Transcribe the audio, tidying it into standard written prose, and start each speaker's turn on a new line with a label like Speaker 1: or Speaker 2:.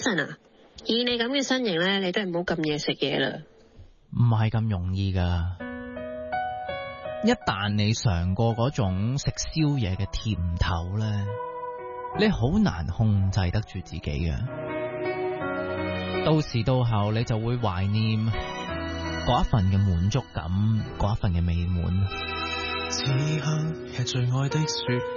Speaker 1: Anson 啊，以你咁嘅身形咧，你都係唔好咁夜食嘢啦。
Speaker 2: 唔係咁容易噶，一旦你嘗過嗰種食宵夜嘅甜頭咧，你好難控制得住自己嘅。到時到後你就會懷念嗰一份嘅滿足感，嗰一份嘅美滿。
Speaker 3: 此刻吃最愛的雪